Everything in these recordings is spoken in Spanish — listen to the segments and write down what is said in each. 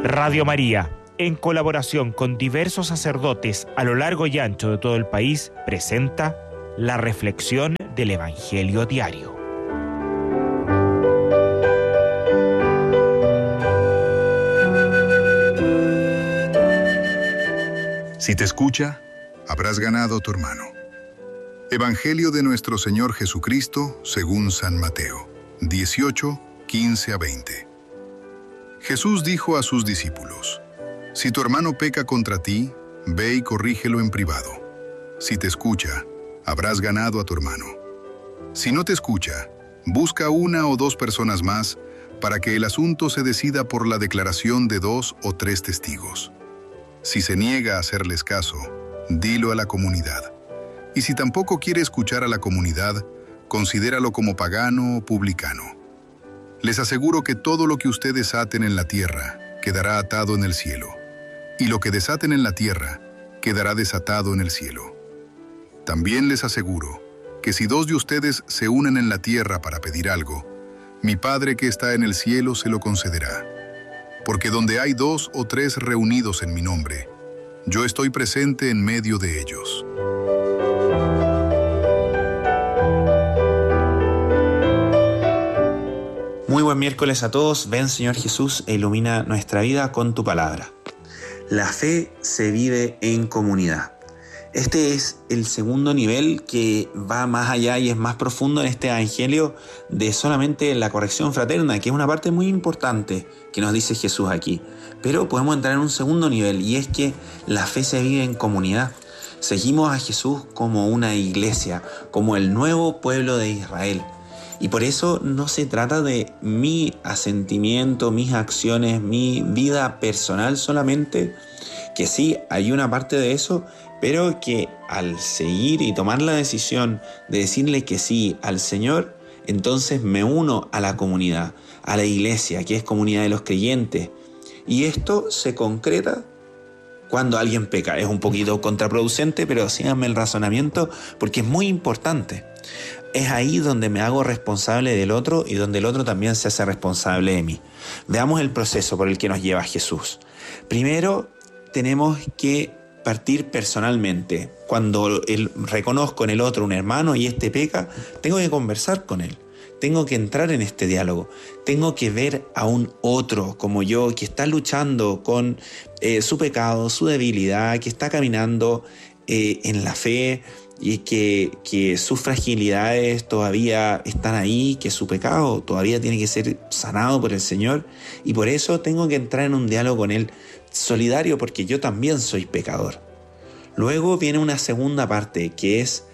Radio María, en colaboración con diversos sacerdotes a lo largo y ancho de todo el país, presenta la reflexión del Evangelio diario. Si te escucha, habrás ganado a tu hermano. Evangelio de nuestro Señor Jesucristo según San Mateo, 18, 15 a 20. Jesús dijo a sus discípulos: si tu hermano peca contra ti, ve y corrígelo en privado. Si te escucha, habrás ganado a tu hermano. Si no te escucha, busca una o dos personas más para que el asunto se decida por la declaración de 2 o 3 testigos. Si se niega a hacerles caso, dilo a la comunidad. Y si tampoco quiere escuchar a la comunidad, considéralo como pagano o publicano. Les aseguro que todo lo que ustedes aten en la tierra quedará atado en el cielo, y lo que desaten en la tierra quedará desatado en el cielo. También les aseguro que si 2 de ustedes se unen en la tierra para pedir algo, mi Padre que está en el cielo se lo concederá. Porque donde hay 2 o 3 reunidos en mi nombre, yo estoy presente en medio de ellos. Muy buen miércoles a todos. Ven, Señor Jesús, e ilumina nuestra vida con tu palabra. La fe se vive en comunidad. Este es el segundo nivel que va más allá y es más profundo en este evangelio de solamente la corrección fraterna, que es una parte muy importante que nos dice Jesús aquí. Pero podemos entrar en un segundo nivel, y es que la fe se vive en comunidad. Seguimos a Jesús como una iglesia, como el nuevo pueblo de Israel. Y por eso no se trata de mi asentimiento, mis acciones, mi vida personal solamente, que sí, hay una parte de eso, pero que al seguir y tomar la decisión de decirle que sí al Señor, entonces me uno a la comunidad, a la iglesia, que es comunidad de los creyentes. Y esto se concreta cuando alguien peca. Es un poquito contraproducente, pero síganme el razonamiento porque es muy importante. Es ahí donde me hago responsable del otro y donde el otro también se hace responsable de mí. Veamos el proceso por el que nos lleva Jesús. Primero, tenemos que partir personalmente. Cuando reconozco en el otro un hermano y este peca, tengo que conversar con él. Tengo que entrar en este diálogo. Tengo que ver a un otro como yo que está luchando con su pecado, su debilidad, que está caminando en la fe, y que sus fragilidades todavía están ahí, que su pecado todavía tiene que ser sanado por el Señor, y por eso tengo que entrar en un diálogo con Él solidario, porque yo también soy pecador. Luego viene una segunda parte, que es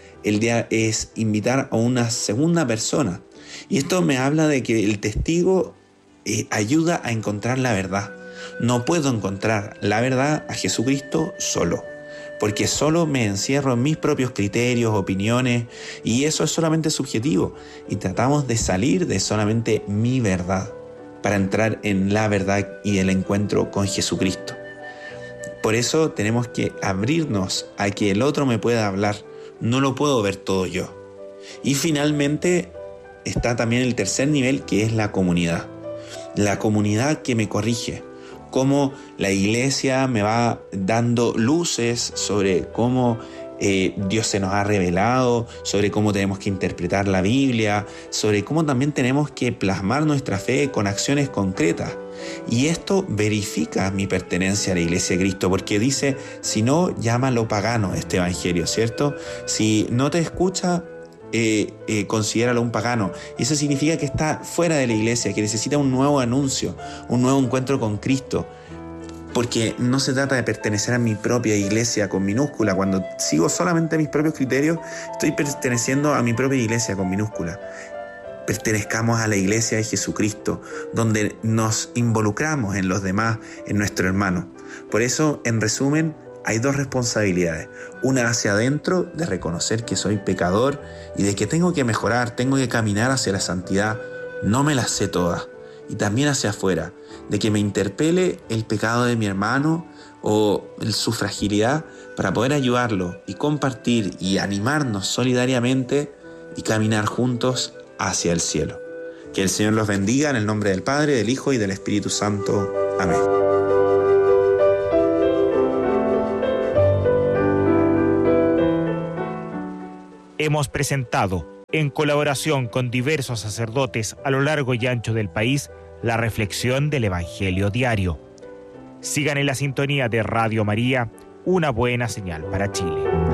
invitar a una segunda persona, y esto me habla de que el testigo ayuda a encontrar la verdad. No puedo encontrar la verdad a Jesucristo solo, porque solo me encierro en mis propios criterios, opiniones, y eso es solamente subjetivo. Y tratamos de salir de solamente mi verdad para entrar en la verdad y el encuentro con Jesucristo. Por eso tenemos que abrirnos a que el otro me pueda hablar. No lo puedo ver todo yo. Y finalmente está también el tercer nivel, que es la comunidad. La comunidad que me corrige. Cómo la iglesia me va dando luces sobre cómo Dios se nos ha revelado, sobre cómo tenemos que interpretar la Biblia, sobre cómo también tenemos que plasmar nuestra fe con acciones concretas. Y esto verifica mi pertenencia a la iglesia de Cristo, porque dice, si no, llámalo pagano este evangelio, ¿cierto? Si no te escucha, considéralo un pagano. Y eso significa que está fuera de la iglesia, que necesita un nuevo anuncio, un nuevo encuentro con Cristo. Porque no se trata de pertenecer a mi propia iglesia con minúscula. Cuando sigo solamente mis propios criterios, estoy perteneciendo a mi propia iglesia con minúscula. Pertenezcamos a la iglesia de Jesucristo, donde nos involucramos en los demás, en nuestro hermano. Por eso, en resumen, hay 2 responsabilidades. Una hacia adentro, de reconocer que soy pecador y de que tengo que mejorar, tengo que caminar hacia la santidad. No me las sé todas. Y también hacia afuera, de que me interpele el pecado de mi hermano o su fragilidad para poder ayudarlo y compartir y animarnos solidariamente y caminar juntos hacia el cielo. Que el Señor los bendiga en el nombre del Padre, del Hijo y del Espíritu Santo. Amén. hemos presentado, en colaboración con diversos sacerdotes a lo largo y ancho del país, la reflexión del Evangelio diario. Sigan en la sintonía de Radio María, una buena señal para Chile.